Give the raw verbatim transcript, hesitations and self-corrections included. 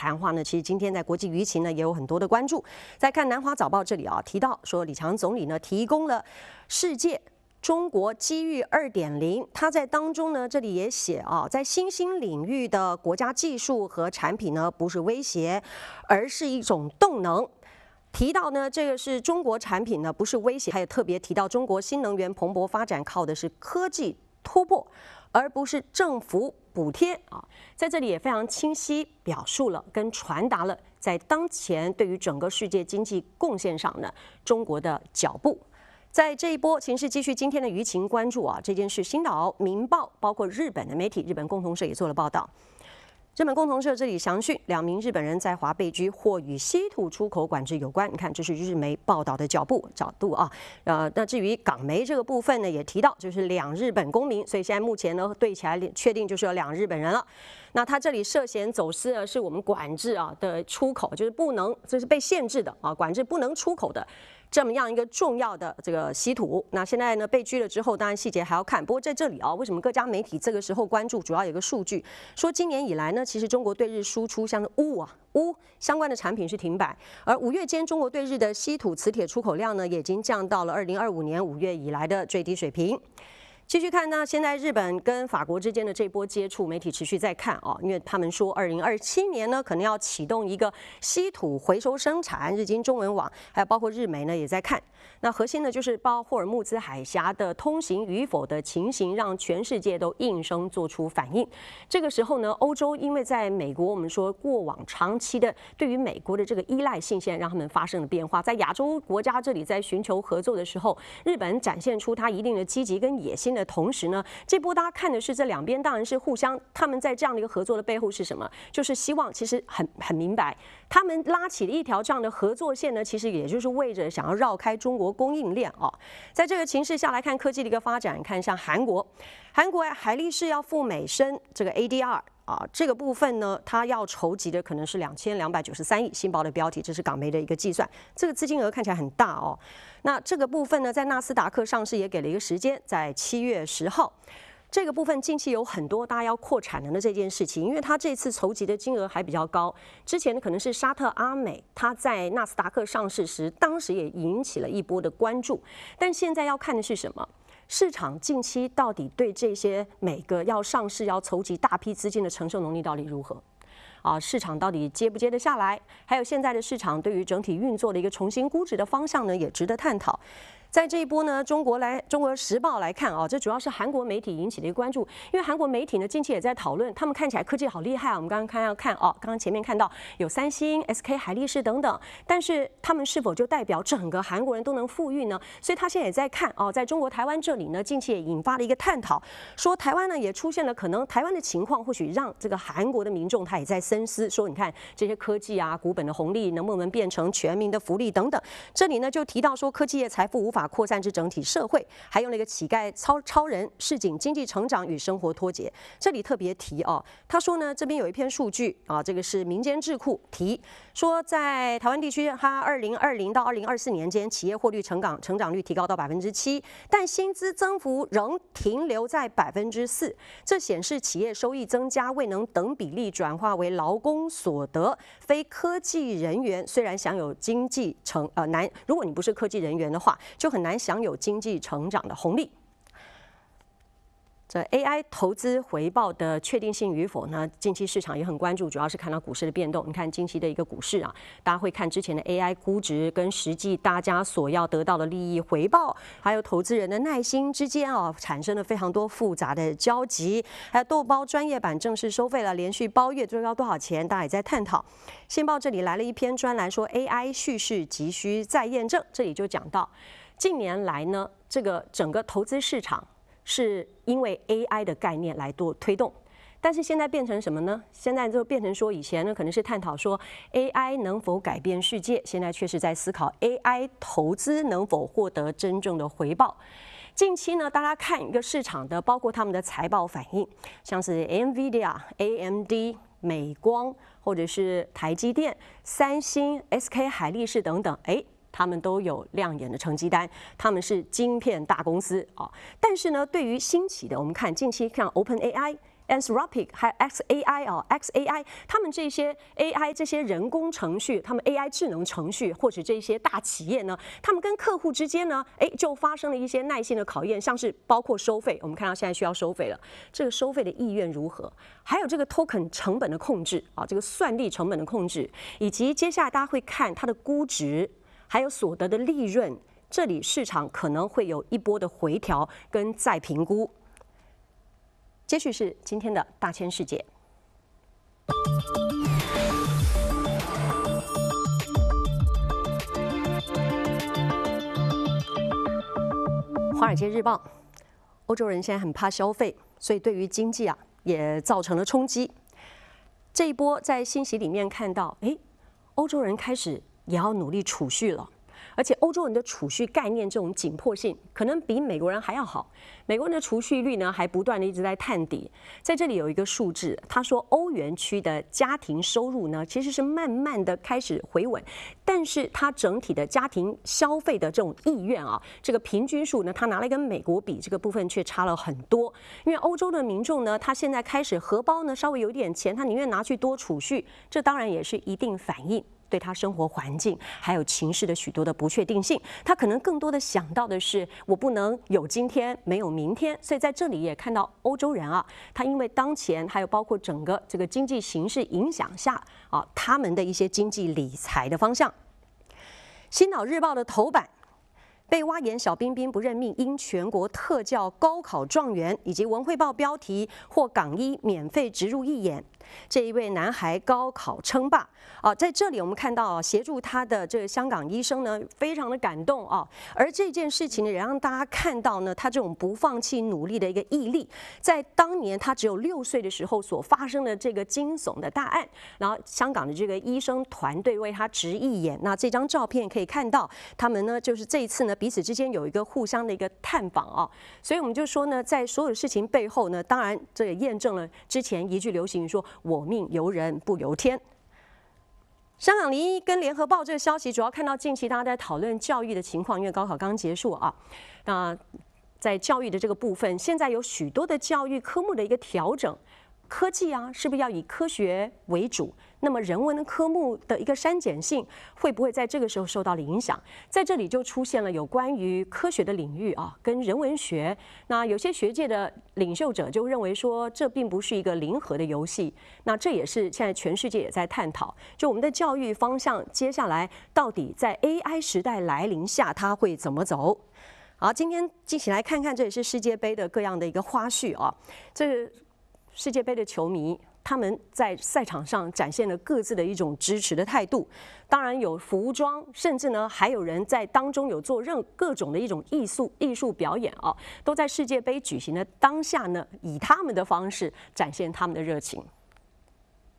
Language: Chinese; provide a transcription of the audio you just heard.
谈话呢，其实今天在国际舆情呢也有很多的关注。再看南华早报这里啊，提到说李强总理呢提供了世界中国机遇 二点零， 他在当中呢这里也写啊，在新兴领域的国家技术和产品呢不是威胁，而是一种动能。提到呢，这个是中国产品呢不是威胁，还有特别提到中国新能源蓬勃发展靠的是科技突破，而不是政府补贴啊。在这里也非常清晰表述了跟传达了在当前对于整个世界经济贡献上呢中国的脚步。在这一波情势继续今天的舆情关注啊，这件事《星岛》《明报》包括日本的媒体，日本共同社也做了报道。日本共同社这里详讯，两名日本人在华被拘，或与稀土出口管制有关。你看，这是日媒报道的角度角度啊。呃，那至于港媒这个部分呢，也提到就是两日本公民，所以现在目前呢对起来确定就是有两日本人了。那他这里涉嫌走私呢，是我们管制啊的出口，就是不能，这是被限制的啊，管制不能出口的。这么样一个重要的这个稀土，那现在呢被拘了之后，当然细节还要看。不过在这里啊，为什么各家媒体这个时候关注？主要有一个数据说，今年以来呢，其实中国对日输出像是钨啊钨相关的产品是停摆，而五月间中国对日的稀土磁铁出口量呢，也已经降到了二零二五年五月以来的最低水平。继续看呢，现在日本跟法国之间的这波接触，媒体持续在看啊，因为他们说二零二七年呢，可能要启动一个稀土回收生产。日经中文网还有包括日媒呢也在看。那核心呢就是包霍尔木兹海峡的通行与否的情形，让全世界都应声做出反应。这个时候呢，欧洲因为在美国，我们说过往长期的对于美国的这个依赖性，现在让他们发生了变化。在亚洲国家这里在寻求合作的时候，日本展现出它一定的积极跟野心。的同时呢，这波大家看的是这两边当然是互相，他们在这样的一个合作的背后是什么？就是希望其实很很明白，他们拉起了一条这样的合作线呢，其实也就是为着想要绕开中国供应链啊。在这个情势下来看科技的一个发展，看像韩国，韩国海力士要赴美申这个 A D R。啊，这个部分呢，它要筹集的可能是两千两百九十三亿。新报的标题，这是港媒的一个计算，这个资金额看起来很大哦。那这个部分呢，在纳斯达克上市也给了一个时间，在七月十号。这个部分近期有很多大家要扩产能的这件事情，因为它这次筹集的金额还比较高。之前呢可能是沙特阿美，它在纳斯达克上市时，当时也引起了一波的关注。但现在要看的是什么？市场近期到底对这些每个要上市、要筹集大批资金的承受能力到底如何？啊，市场到底接不接得下来？还有现在的市场对于整体运作的一个重新估值的方向呢，也值得探讨。在这一波呢，中国来《中国时报》来看啊，这主要是韩国媒体引起的一个关注，因为韩国媒体呢近期也在讨论，他们看起来科技好厉害啊。我们刚刚看要看哦，刚刚前面看到有三星、S K 海力士等等，但是他们是否就代表整个韩国人都能富裕呢？所以他现在也在看哦，在中国台湾这里呢，近期也引发了一个探讨，说台湾呢也出现了可能台湾的情况，或许让这个韩国的民众他也在深思，说你看这些科技啊、股本的红利能不能变成全民的福利等等。这里呢就提到说，科技业财富无法扩散至整体社会，还用了一个乞丐超超人，市井经济成长与生活脱节。这里特别提哦，他说呢，这边有一篇数据啊，这个是民间智库提说，在台湾地区，它二零二零到二零二四年间，企业获利成长成长率提高到百分之七，但薪资增幅仍停留在百分之四。这显示企业收益增加未能等比例转化为劳工所得，非科技人员虽然享有经济成呃难，如果你不是科技人员的话，就很难享有经济成长的红利。这 A I 投资回报的确定性与否呢？近期市场也很关注，主要是看到股市的变动。你看近期的一个股市啊，大家会看之前的 A I 估值跟实际大家所要得到的利益回报，还有投资人的耐心之间啊，产生了非常多复杂的交集。还有豆包专业版正式收费了，连续包月最高多少钱？大家也在探讨。先报这里来了一篇专栏，说 A I 蓄势急需再验证。这里就讲到，近年来呢，这个整个投资市场是因为 A I 的概念来做推动，但是现在变成什么呢？现在就变成说，以前呢可能是探讨说 A I 能否改变世界，现在却是在思考 A I 投资能否获得真正的回报。近期呢，大家看一个市场的，包括他们的财报反应，像是 NVIDIA、A M D、美光，或者是台积电、三星、S K 海力士等等，哎。他们都有亮眼的成绩单，他们是晶片大公司啊。但是呢，对于新起的，我们看近期像 OpenAI Anthropic 还有 X A I 啊 ，X A I， 他们这些 A I 这些人工程序，他们 A I 智能程序或者这些大企业呢，他们跟客户之间呢，哎，就发生了一些耐性的考验，像是包括收费，我们看到现在需要收费了，这个收费的意愿如何？还有这个 token 成本的控制啊，这个算力成本的控制，以及接下来大家会看它的估值，还有所得的利润，这里市场可能会有一波的回调跟再评估。接续是今天的大千世界。《华尔街日报》，欧洲人现在很怕消费，所以对于经济啊也造成了冲击。这一波在信息里面看到，哎，欧洲人开始也要努力储蓄了。而且欧洲人的储蓄概念这种紧迫性，可能比美国人还要好。美国人的储蓄率呢，还不断的一直在探底。在这里有一个数字，他说欧元区的家庭收入呢，其实是慢慢的开始回稳，但是它整体的家庭消费的这种意愿啊，这个平均数呢，它拿来跟美国比，这个部分却差了很多。因为欧洲的民众呢，他现在开始荷包呢稍微有点钱，他宁愿拿去多储蓄，这当然也是一定反应对他生活环境还有情势的许多的不确定性，他可能更多的想到的是，我不能有今天没有明天。所以在这里也看到欧洲人啊，他因为当前还有包括整个这个经济形势影响下啊，他们的一些经济理财的方向。星岛日报的头版。被挖眼小冰冰不任命，因全国特教高考状元，以及文汇报标题获港医免费植入义眼。这一位男孩高考称霸啊，在这里我们看到啊，协助他的这个香港医生呢，非常的感动啊。而这件事情呢，也让大家看到呢，他这种不放弃努力的一个毅力。在当年他只有六岁的时候所发生的这个惊悚的大案，然后香港的这个医生团队为他植义眼。那这张照片可以看到，他们呢就是这一次呢彼此之间有一个互相的一个探访啊。所以我们就说呢，在所有的事情背后呢，当然这也验证了之前一句流行语说。我命由人不由天。香港零一跟联合报这个消息，主要看到近期大家在讨论教育的情况，因为高考刚结束啊。那在教育的这个部分，现在有许多的教育科目的一个调整。科技啊，是不是要以科学为主？那么人文的科目的一个删减性，会不会在这个时候受到了影响？在这里就出现了有关于科学的领域啊，跟人文学。那有些学界的领袖者就认为说，这并不是一个零和的游戏。那这也是现在全世界也在探讨，就我们的教育方向，接下来到底在 A I 时代来临下，它会怎么走？好，今天一起来看看，这也是世界杯的各样的一个花絮啊。这世界杯的球迷，他们在赛场上展现了各自的一种支持的态度。当然有服装，甚至呢还有人在当中有做任各种的一种艺术艺术表演啊，都在世界杯举行的当下呢，以他们的方式展现他们的热情。